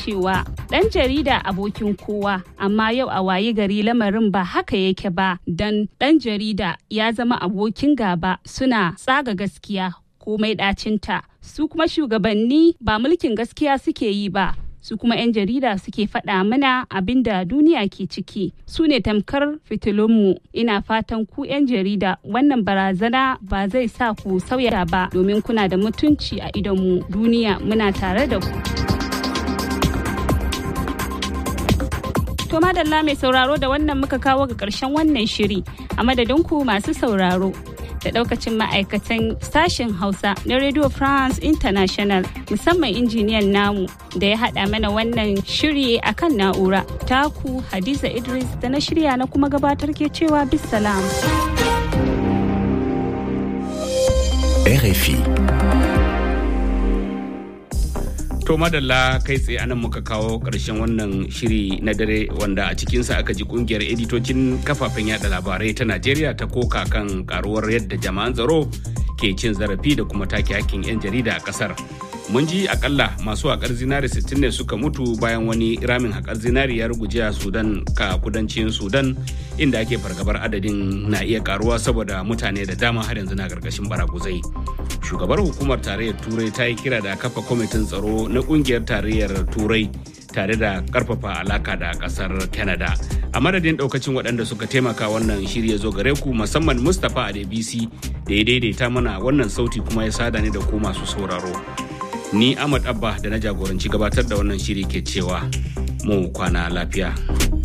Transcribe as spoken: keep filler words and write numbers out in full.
cewa ɗan jarida abokin kowa, amma yau a wayi gari lamarin ba haka yake ba, don ɗan jarida ya zama abokin gaba. Suna tsaga gaskiya komai ɗacinta, su kuma shugabanni ba mulkin gaskiya suke yi ba, su kuma 'yan jarida suke faɗa mana abin da duniya ke ciki. Su ne tamkar fitilunmu. Ina fatan ku 'yan jarida wannan barazana ba zai sa ku sauya ba, domin kuna da mutunci a idonmu. Duniya muna tare da ku. To madalla mai sauraro, da wannan muka kawo ga ƙarshen wannan shiri. A madadin ku masu sauraro da daukacin ma'aikatan sashen Hausa na Radio France International, musamman injiniyan namu da ya haɗa mana wannan shiri akan na'ura. Taku Hadiza Idris da na shirya na kuma gabatar ke cewa bisalam. R F I. To madalla, kai tsaye anan muka kawo ƙarshen wannan shiri na dare, wanda a cikinsa aka ji kungiyar editocin kafafen yada labarai ta Najeriya ta koka kan karuwar yadda jama'an tsaro ke cin zarafi da kuma take hakkin 'yan jarida a ƙasar. Mun ji akalla masu haƙar zinari sittin ne suka mutu bayan wani ramin haƙar zinari ya ruguje a Sudan ka kudancin Sudan, inda ake fargabar adadin na iya karuwa saboda mutane da dama har yanzu na ƙarƙashin baraguzai. Shugabar hukumar tarayyar Turai ta yi kira da kafa kwamitin tsaro na kungiyar tarayyar Turai tare da karfafa alaka da kasar Canada. A madadin daukacin waɗanda suka taimaka wannan shiri ya zo gare ku, musamman Mustapha Adebisi da ya daidaita mana wannan sauti kuma ya sada ni da ku masu sauraro. Ni Ahmad Abba da na jagoranci gabatar da wannan shiri ke cewa mu kwana lafiya.